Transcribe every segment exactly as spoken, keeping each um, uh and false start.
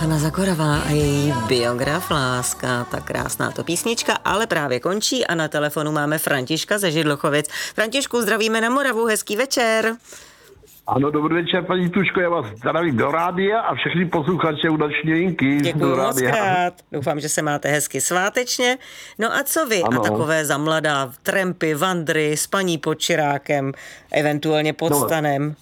Hana Zagorová a její biograf Láska, tak krásná to písnička, ale právě končí a na telefonu máme Františka ze Židlochovic. Františku, zdravíme na Moravu, hezký večer. Ano, dobrý večer, paní Tuško, já vás zdravím do rádia a všechny posluchače u Noční linky. Děkuji moc krát, doufám, že se máte hezky svátečně. No a co vy ano. A takové za mladá trampy, vandry s paní pod Čirákem, eventuálně pod no. Stanem?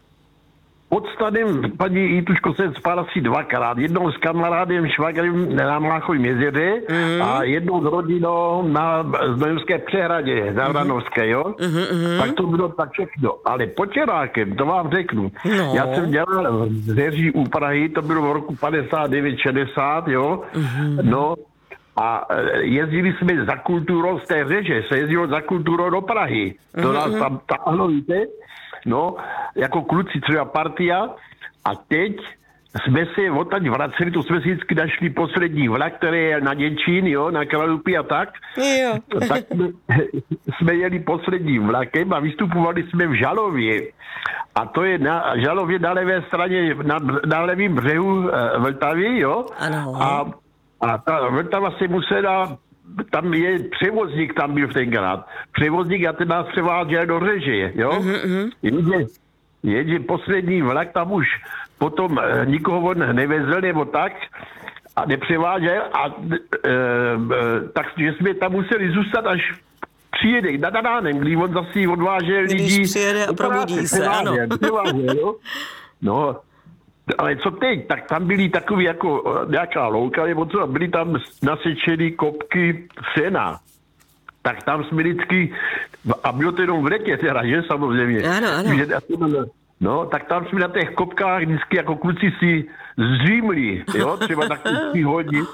Pod Stanem, paní Tuško, jsem spal asi dvakrát. Jednou s kamarádem švagrem na Mláchovém jezeře mm. a jednou s rodinou na Znojemské přehradě, na Vranovské, mm. jo? Mm, tak to bylo tak všechno. Ale pod Čirákem, to vám řeknu. No. Já jsem dělal v Zeří u Prahy, to bylo v roku padesát devět šedesát, jo? Mm. No a jezdili jsme za kulturou z té řeže, se jezdilo za kulturou do Prahy. To nás mm. tam táhlo, víte? No, jako kluci třeba partia a teď jsme se odtaď vraceli, to jsme si vždycky našli poslední vlak, který je na Děčín, jo, na Kralupy a tak. Jo. Tak jsme, jsme jeli posledním vlakem a vystupovali jsme v Žalově. A to je na Žalově na levé straně, na, na levém břehu e, Vltavy, jo. Ano. A, a ta Vltava se musela... Tam je převozník, tam byl tenkrát. Převozník a ten nás převáděl do Řeže, jo? Uh-huh. Jenže, jenže poslední vlak tam už potom e, nikoho on nevezl nebo tak a nepřeváděl a e, e, tak jsme tam museli zůstat až přijede na Danánem, kdy on zase odvážel lidí. Když přijede a probudí se, ano. Převáděl, jo? No, ale co teď? Tak tam byly takový jako nějaká louka, nebo co, byly tam nasečený kopky sena. Tak tam jsme vždycky, a bylo to jenom v letě teda, že samozřejmě. Ano, ano. No, tak tam jsme na těch kopkách vždycky jako kluci si zřímli, jo, třeba tak tři hodin.